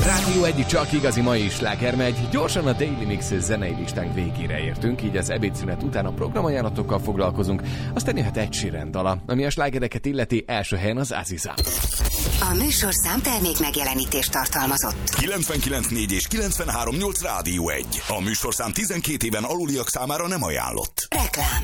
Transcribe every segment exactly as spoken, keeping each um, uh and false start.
Rádió egy csak igazi mai sláger megy. Gyorsan a Daily Mix zenei listánk végére értünk, így az ebédszünet után a programajánlatokkal foglalkozunk. Aztán jöhet Ed Sheeran dala, ami a slágereket illeti, első helyen az Aziza. A műsorszám termék megjelenítést tartalmazott. kilencvenkilenc négy és kilencvenhárom nyolc Rádió egy. A műsorszám tizenkét éven aluliak számára nem ajánlott. Reklám.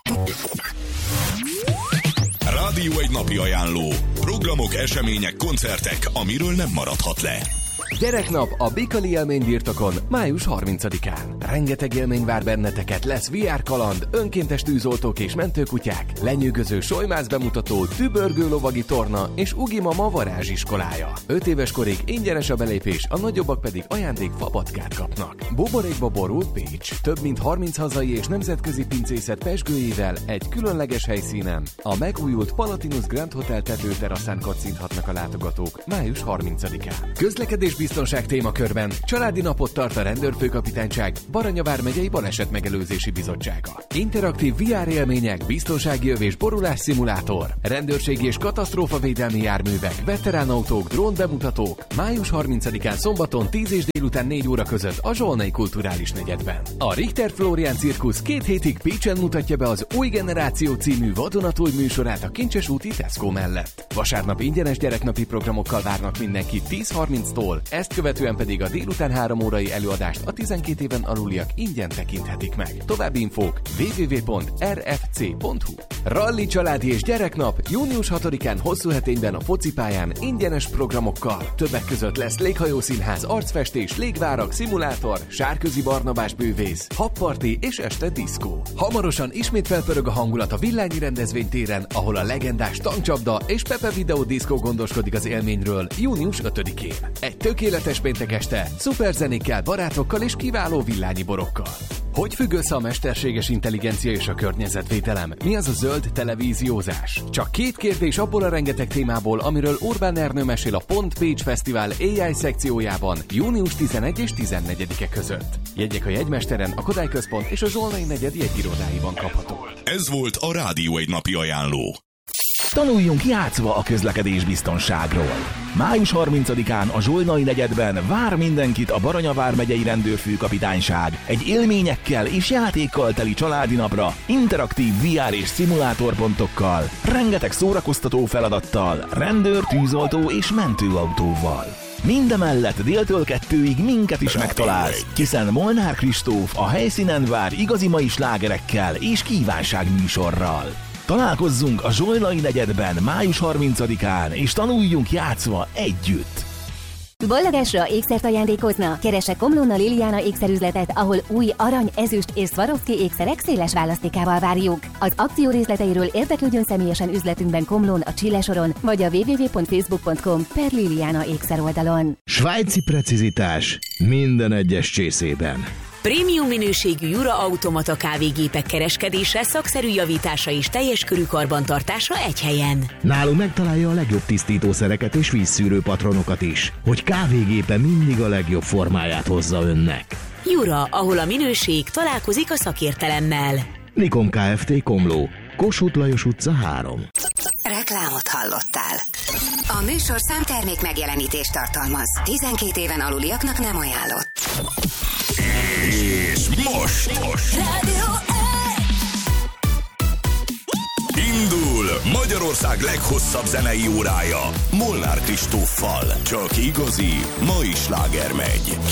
Rádió egy napi ajánló. Programok, események, koncertek, amiről nem maradhat le. Gyereknap a Bikali élménybirtokon május harmincadikán. Rengeteg élmény vár benneteket, lesz vé er kaland, önkéntes tűzoltók és mentőkutyák, lenyűgöző solymász bemutató, dübörgő lovagi torna és Ugi Mama varázsiskolája. öt éves korig ingyenes a belépés, a nagyobbak pedig ajándék fapatkát kapnak. Buborékba borult Pécs. Több mint harminc hazai és nemzetközi pincészet pezsgőjével egy különleges helyszínen. A megújult Palatinus Grand Hotel tetőteraszán kacinthatnak a látogatók május harmincadikán. Közlekedés biztonság témakörben családi napot tart a Rendőrfőkapitányság Baranya vármegyei Balesetmegelőzési Bizottsága. Interaktív vé er élmények, biztonsági öv és borulás szimulátor, rendőrségi és katasztrófavédelmi járművek, veteránautók, drón bemutatók május harmincadikán szombaton tíz és délután négy óra között a Zsolnai Kulturális Negyedben. A Richter Florian Cirkusz két hétig Pécsen mutatja be az Új Generáció című vadonatúj műsorát a Kincses úti Tesco mellett. Vasárnap ingyenes gyereknapi programokkal várnak mindenkit tíz harminctól, ezt követően pedig a délután három órai előadást a tizenkét éven aluliak ingyen tekinthetik meg. További infók double-u double-u double-u pont r f c pont h u. Ralli családi és gyereknap június hatodikán Hosszúhetényben a focipályán ingyenes programokkal. Többek között lesz léghajószínház, arcfestés, légvárak, szimulátor, Sárközi Barnabás bővész, habparti és este diszkó. Hamarosan ismét felpörög a hangulat a Villányi rendezvénytéren, ahol a legendás tankcsapda és Pepe Videó Diszkó gondoskodik az élményről június ötödikén. Egy tökéletes péntek este, szuperzenékkel, barátokkal és kiváló villányi borokkal. Hogy függ össze a mesterséges intelligencia és a környezetvédelem? Mi az a zöld televíziózás? Csak két kérdés abból a rengeteg témából, amiről Orbán Ernő mesél a Pont Pécs Fesztivál á i szekciójában június tizenegy és tizennegyedike között. Jegyek a Jegymesteren, a Kodály Központ és a Zsolnai negyed jegyirodáiban kapható. Ez volt a Rádió egy napi ajánló. Tanuljunk játszva a közlekedés biztonságról. május harmincadikán a Zsolnai negyedben vár mindenkit a Baranya vármegyei Rendőrfőkapitányság egy élményekkel és játékkal teli családi napra, interaktív vé er és szimulátorpontokkal, rengeteg szórakoztató feladattal, rendőr, tűzoltó és mentőautóval. Mindemellett déltől kettőig minket is megtalálsz, hiszen Molnár Kristóf a helyszínen vár igazi mai slágerekkel és kívánságműsorral. Találkozzunk a Zsolnai negyedben május harmincadikán, és tanuljunk játszva együtt! Boldogásra ékszert ajándékozna? Keresse Komlónnal Liliana ékszerüzletet, ahol új arany, ezüst és Swarovski ékszerek széles választékával várjuk. Az akció részleteiről érdeklődjön személyesen üzletünkben Komlón, a Csillesoron, vagy a double-u double-u double-u pont facebook pont com per Liliana ékszer oldalon. Svájci precizitás minden egyes csészében. Prémium minőségű Jura automata kávégépek kereskedése, szakszerű javítása és teljes körű karbantartása egy helyen. Nálunk megtalálja a legjobb tisztítószereket és vízszűrő patronokat is, hogy kávégépe mindig a legjobb formáját hozza önnek. Jura, ahol a minőség találkozik a szakértelemmel. Nikom Kft. Komló, Kossuth Lajos utca három. Reklámot hallottál. A műsorszám termék megjelenítést tartalmaz. tizenkét éven aluliaknak nem ajánlott. És most, most. Rádió Indul Magyarország leghosszabb zenei órája Molnár Kristóffal. Csak igazi mai sláger megy.